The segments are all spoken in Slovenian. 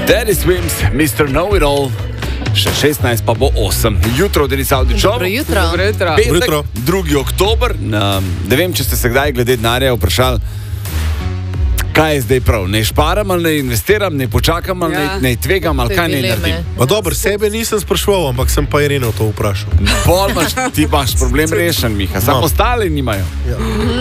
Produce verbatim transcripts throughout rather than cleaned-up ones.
Daddy Swims, mister Know-It-All. Še šestnajst pa bo osem. Jutro, Denis Avdićov. Dobro jutro. Dobro jutro. Petek, drugi oktober. Ne vem, če ste se kdaj glede denarja vprašali, kaj je zdaj prav. Ne šparam ali ne investiram, ne počakam ali ja. ne, ne tvegam ali kaj ne naredim. Pa dobro, sebe nisem sprašoval, ampak sem pa Irino to vprašal. Bolj imaš, ti imaš problem rešen, Miha. Samo ostali nimajo. Ja.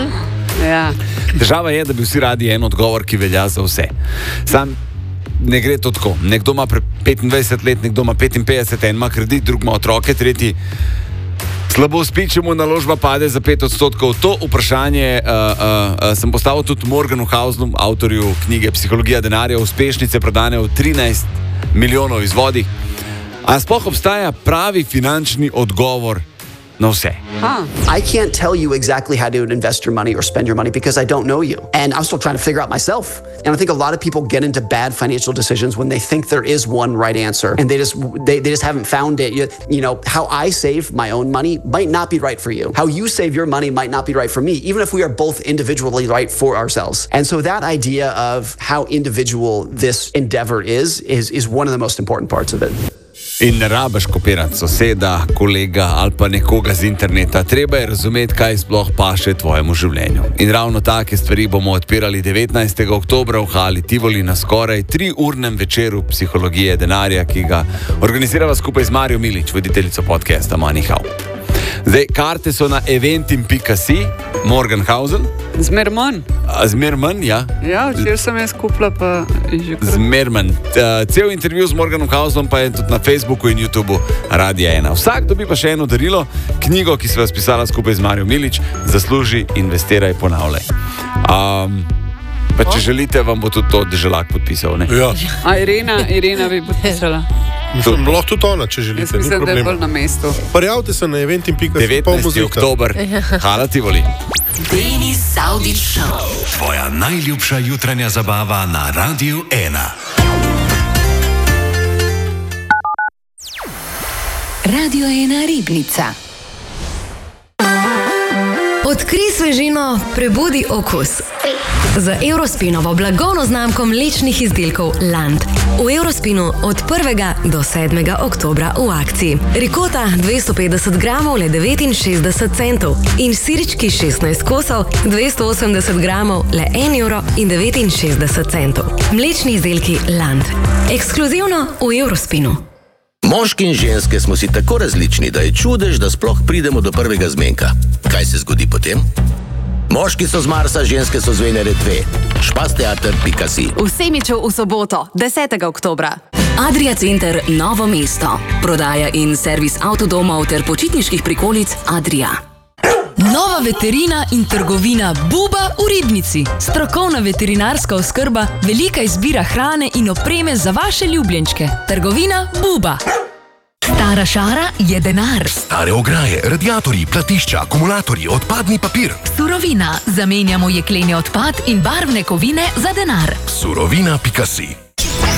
Ja. Težava je, da bi vsi radi en odgovor, ki velja za vse. Sam ne gre to tako. Nekdo ima petindvajset let, nekdo ima petinpetdeset, en ima kredit, drug ima otroke, tretji slabo spi, če mu naložba pade za pet odstotkov. To vprašanje uh, uh, uh, sem postavil tudi Morganu Houselu, avtorju knjige Psihologija denarja, uspešnice prodane v trinajst milijonov izvodih. A sploh obstaja pravi finančni odgovor na vse? Huh. I can't tell you exactly how to invest your money or spend your money because I don't know you. And I'm still trying to figure out myself. And I think a lot of people get into bad financial decisions when they think there is one right answer and they just they, they just haven't found it. You, you know, how I save my own money might not be right for you. How you save your money might not be right for me, even if we are both individually right for ourselves. And so that idea of how individual this endeavor is is is one of the most important parts of it. In ne rabiš kopirati soseda, kolega ali pa nekoga z interneta. Treba je razumeti, kaj sploh paše tvojemu življenju. In ravno take stvari bomo odpirali devetnajstega oktobra v hali Tivoli na skoraj triurnem večeru Psihologije denarja, ki ga organizirava skupaj z Marijo Milič, voditeljico podcasta Money How. Zdaj, karte so na eventim pika si, Morgan Housel. Zmer manj. Zmer manj, ja. Ja, včeraj sem jaz kupila, pa je že kar. Zmer manj. Uh, cel intervju z Morganom Houselom pa je tudi na Facebooku in YouTubeu Radia ena. Vsak dobi pa še eno darilo, knjigo, ki sva spisala skupaj z Marijo Milič, Zasluži, investiraj, ponavljaj. Um, pa če želite, vam bo tudi to Deželak podpisal, ne? Ja. A Irena, Irena bi podpisala. Mislim, lahko tudi ona, če Jaz želite, ni mislim, da je bolj problema. na mestu. Prijavite se na eventim pika si, pa devetnajstega muzika. oktober, hala Tivoli. Denis Avdić Show. Tvoja najljubša jutranja zabava na Radiu ena. Radio ena Ribnica. Odkrij svežino, prebudi okus. Z Eurospinovo blagovno znamko mlečnih izdelkov Land. V Eurospinu od prvega do sedmega oktobra v akciji. Rikota dvesto petdeset gramov le devetinšestdeset centov in sirčki šestnajst kosov dvesto osemdeset gramov le en evro in devetinšestdeset centov. Mlečni izdelki Land. Ekskluzivno v Eurospinu. Moški in ženske smo si tako različni, da je čudež, da sploh pridemo do prvega zmenka. Kaj se zgodi potem? Moški so z Marsa, ženske so z Venere dve. Špasteater pika si. V Semiču v soboto, desetega oktobra. Adria Center Novo mesto. Prodaja in servis avtodomov ter počitniških prikolic Adria. Nova veterina in trgovina Buba v Ribnici. Strokovna veterinarska oskrba, velika izbira hrane in opreme za vaše ljubljenčke. Trgovina Buba. Stara šara je denar. Stare ograje, radiatorji, platišča, akumulatorji, odpadni papir. Surovina. Zamenjamo jekleni odpad in barvne kovine za denar. Surovina pika si.